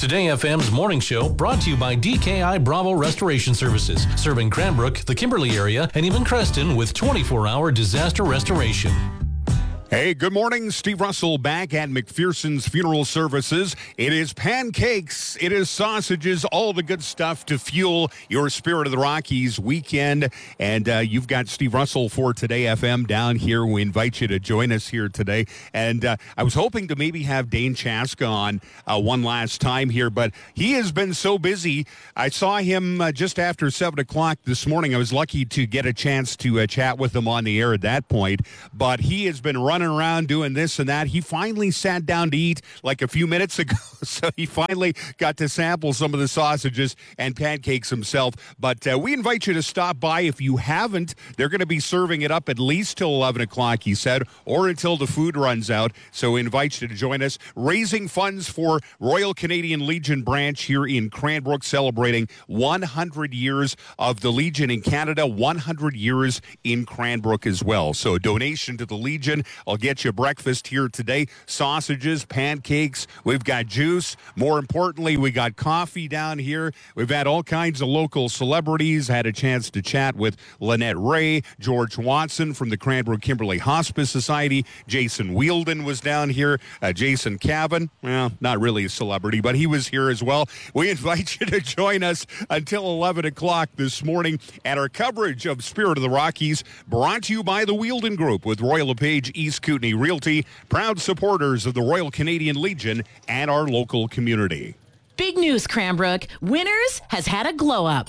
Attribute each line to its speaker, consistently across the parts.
Speaker 1: Today FM's morning show brought to you by DKI Bravo Restoration Services, serving Cranbrook, the Kimberley area, and even Creston with 24-hour disaster restoration.
Speaker 2: Hey, good morning. Steve Russell back at McPherson's Funeral Services. It is pancakes, it is sausages, all the good stuff to fuel your Spirit of the Rockies weekend. And you've got Steve Russell for Today FM down here. We invite you to join us here today. And I was hoping to maybe have Dane Chaska on one last time here, but he has been so busy. I saw him just after 7 o'clock this morning. I was lucky to get a chance to chat with him on the air at that point. But he has been running around doing this and that. He finally sat down to eat like a few minutes ago, so he finally got to sample some of the sausages and pancakes himself. But we invite you to stop by if you haven't. They're going to be serving it up at least till 11 o'clock, he said, or until the food runs out. So we invite you to join us, raising funds for Royal Canadian Legion branch here in Cranbrook, celebrating 100 years of the Legion in Canada, 100 years in Cranbrook as well. So donation to the Legion. I'll get you breakfast here today. Sausages, pancakes. We've got juice. More importantly, we got coffee down here. We've had all kinds of local celebrities. Had a chance to chat with Lynette Ray, George Watson from the Cranbrook Kimberley Hospice Society. Jason Wielden was down here. Jason Cavan, well, not really a celebrity, but he was here as well. We invite you to join us until 11 o'clock this morning at our coverage of Spirit of the Rockies, brought to you by the Wielden Group with Royal LePage East Kootenay Realty, proud supporters of the Royal Canadian Legion and our local community.
Speaker 3: Big news, Cranbrook. Winners has had a glow up.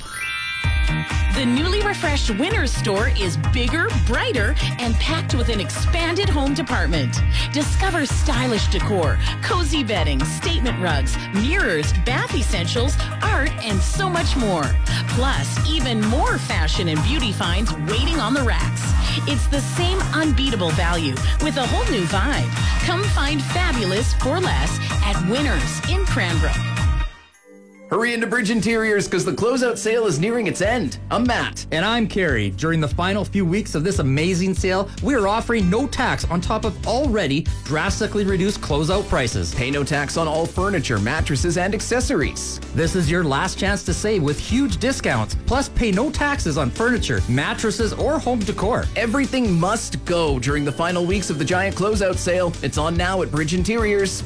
Speaker 3: The newly refreshed Winners store is bigger, brighter, and packed with an expanded home department. Discover stylish decor, cozy bedding, statement rugs, mirrors, bath essentials, art, and so much more. Plus, even more fashion and beauty finds waiting on the racks. It's the same unbeatable value with a whole new vibe. Come find fabulous for less at Winners in Cranbrook.
Speaker 4: Hurry into Bridge Interiors because the closeout sale is nearing its end. I'm Matt.
Speaker 5: And I'm Carrie. During the final few weeks of this amazing sale, we are offering no tax on top of already drastically reduced closeout prices.
Speaker 4: Pay no tax on all furniture, mattresses, and accessories.
Speaker 5: This is your last chance to save with huge discounts. Plus, pay no taxes on furniture, mattresses, or home decor.
Speaker 4: Everything must go during the final weeks of the giant closeout sale. It's on now at Bridge Interiors.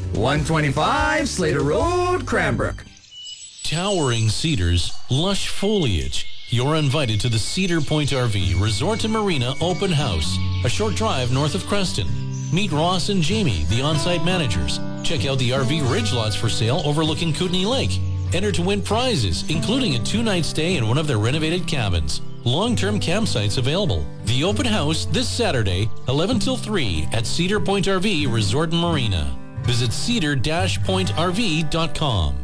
Speaker 5: 125 Slater Road, Cranbrook.
Speaker 1: Towering cedars, lush foliage. You're invited to the Cedar Point RV Resort and Marina Open House, a short drive north of Creston. Meet Ross and Jamie, the on-site managers. Check out the RV ridge lots for sale overlooking Kootenay Lake. Enter to win prizes, including a 2-night stay in one of their renovated cabins. Long-term campsites available. The open house this Saturday, 11 till 3 at Cedar Point RV Resort and Marina. Visit cedar-pointrv.com.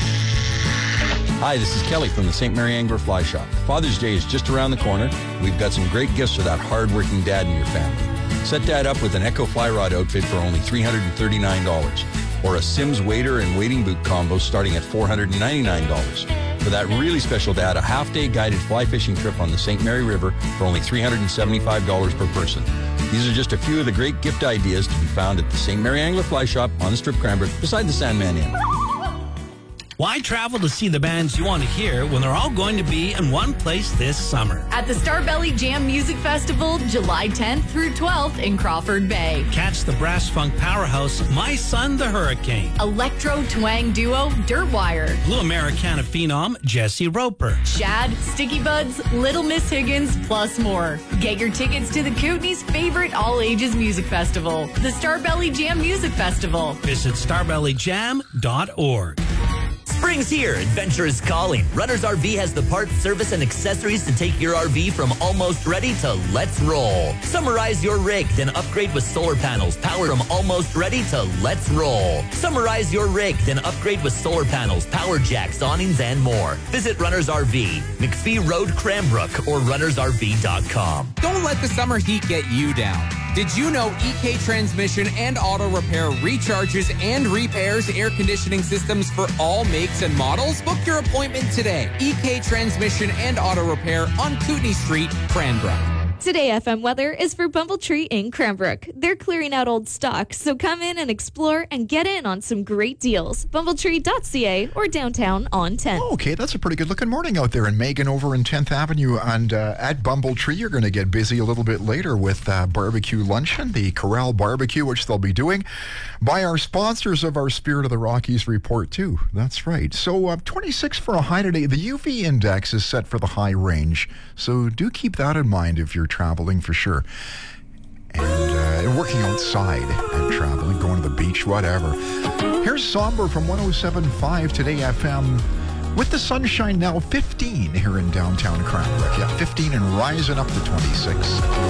Speaker 6: Hi, this is Kelly from the St. Mary Angler Fly Shop. Father's Day is just around the corner. We've got some great gifts for that hard-working dad in your family. Set Dad up with an Echo Fly Rod outfit for only $339, or a Sims wader and wading boot combo starting at $499. For that really special dad, a half-day guided fly fishing trip on the St. Mary River for only $375 per person. These are just a few of the great gift ideas to be found at the St. Mary Angler Fly Shop on the Strip Cranbrook beside the Sandman Inn.
Speaker 7: Why travel to see the bands you want to hear when they're all going to be in one place this summer?
Speaker 8: At the Starbelly Jam Music Festival, July 10th through 12th in Crawford Bay.
Speaker 7: Catch the brass funk powerhouse, My Son the Hurricane.
Speaker 8: Electro twang duo, Dirtwire.
Speaker 7: Blue Americana phenom, Jesse Roper.
Speaker 8: Shad, Sticky Buds, Little Miss Higgins, plus more. Get your tickets to the Kootenay's favorite all-ages music festival, the Starbelly Jam Music Festival.
Speaker 7: Visit starbellyjam.org.
Speaker 9: Spring's here. Adventure is calling. Runners RV has the parts, service, and accessories to take your RV from almost ready to let's roll. Summarize your rig, then upgrade with solar panels. Power from almost ready to let's roll. Summarize your rig, then upgrade with solar panels, power jacks, awnings, and more. Visit Runners RV, McPhee Road, Cranbrook, or runnersrv.com.
Speaker 10: Don't let the summer heat get you down. Did you know EK Transmission and Auto Repair recharges and repairs air conditioning systems for all makes and models? Book your appointment today. EK Transmission and Auto Repair on Kootenay Street, Cranbrook.
Speaker 11: Today FM weather is for Bumbletree in Cranbrook. They're clearing out old stock, so come in and explore and get in on some great deals. Bumbletree.ca or downtown on 10.
Speaker 12: Okay, that's a pretty good looking morning out there in Megan over in 10th Avenue. And at Bumbletree, you're going to get busy a little bit later with barbecue luncheon, the Corral Barbecue, which they'll be doing by our sponsors of our Spirit of the Rockies report too. That's right. So 26 for a high today. The UV index is set for the high range. So do keep that in mind if you're traveling for sure. And working outside and traveling, going to the beach, whatever. Here's Somber from 107.5 Today FM. With the sunshine now 15 here in downtown Cranbrook. Yeah, 15 and rising up to 26.